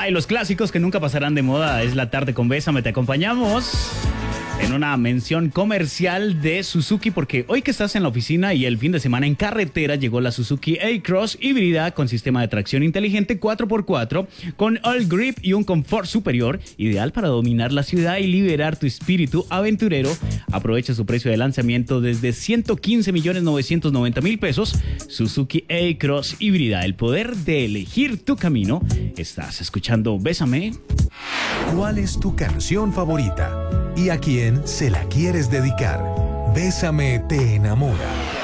Ay, los clásicos que nunca pasarán de moda. Es la tarde con Bésame. Te acompañamos en una mención comercial de Suzuki, porque hoy que estás en la oficina y el fin de semana en carretera, llegó la Suzuki A-Cross híbrida con sistema de tracción inteligente 4x4 con all grip y un confort superior, ideal para dominar la ciudad y liberar tu espíritu aventurero. Aprovecha su precio de lanzamiento desde 115.990.000 pesos. Suzuki A-Cross híbrida, el poder de elegir tu camino. Estás escuchando Bésame. ¿Cuál es tu canción favorita? ¿Y a quién se la quieres dedicar? Bésame te enamora.